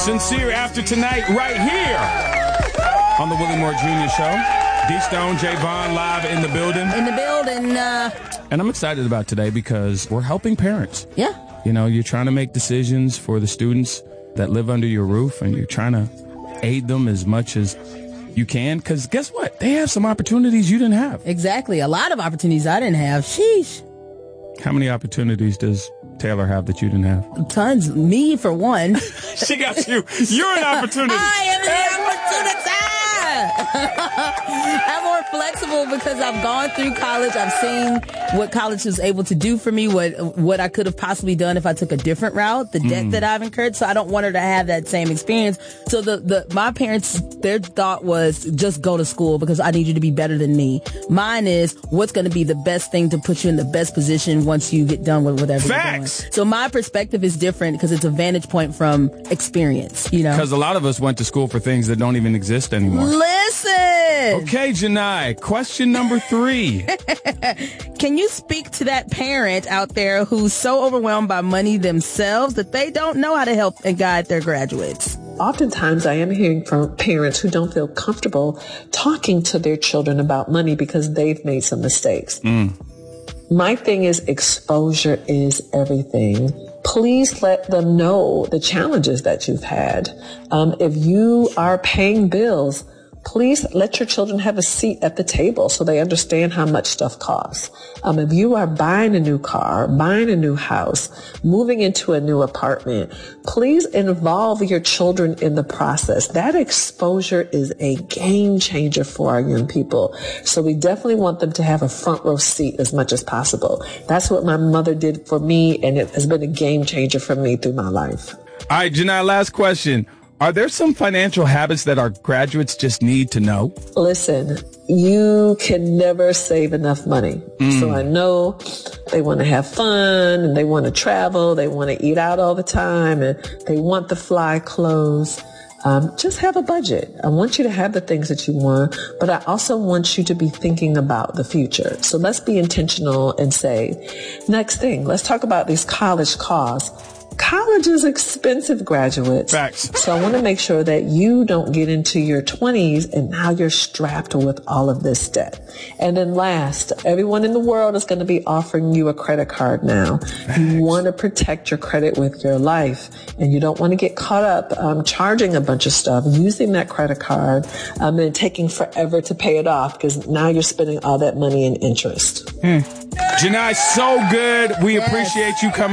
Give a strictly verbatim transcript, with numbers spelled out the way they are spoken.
Sincere after tonight, right here on the Willie Moore Junior Show. D Stone, J Vaughn, live in the building. In the building. Uh... And I'm excited about today because we're helping parents. Yeah. You know, you're trying to make decisions for the students that live under your roof, and you're trying to aid them as much as you can. Because guess what? They have some opportunities you didn't have. Exactly. A lot of opportunities I didn't have. Sheesh. How many opportunities does Taylor have that you didn't have? Tons. Me, for one. She got you. You're an opportunity. I am an opportunity. I'm more flexible because I've gone through college. I've seen what college was able to do for me, what what I could have possibly done if I took a different route, the debt mm. that I've incurred. So I don't want her to have that same experience. So the, the my parents, their thought was just go to school because I need you to be better than me. Mine is what's going to be the best thing to put you in the best position once you get done with whatever Facts. you're doing. So my perspective is different because it's a vantage point from experience, you know. Because a lot of us went to school for things that don't even exist anymore. Listen. Okay, Janai, question number three. Can you speak to that parent out there who's so overwhelmed by money themselves that they don't know how to help and guide their graduates? Oftentimes I am hearing from parents who don't feel comfortable talking to their children about money because they've made some mistakes. Mm. My thing is exposure is everything. Please let them know the challenges that you've had. Um, if you are paying bills, please let your children have a seat at the table so they understand how much stuff costs. Um, if you are buying a new car, buying a new house, moving into a new apartment, please involve your children in the process. That exposure is a game changer for our young people. So we definitely want them to have a front row seat as much as possible. That's what my mother did for me, and it has been a game changer for me through my life. All right, Janai, last question. Are there some financial habits that our graduates just need to know? Listen, you can never save enough money. Mm. So I know they want to have fun and they want to travel. They want to eat out all the time and they want the fly clothes. Um, just have a budget. I want you to have the things that you want, but I also want you to be thinking about the future. So let's be intentional and say, next thing, let's talk about these college costs. College is expensive, graduates. Facts. So I want to make sure that you don't get into your twenties and now you're strapped with all of this debt. And then last, everyone in the world is going to be offering you a credit card now. Facts. You want to protect your credit with your life, and you don't want to get caught up um, charging a bunch of stuff, using that credit card, um, and taking forever to pay it off because now you're spending all that money in interest. Mm. Janai, so good. We yes. appreciate you coming.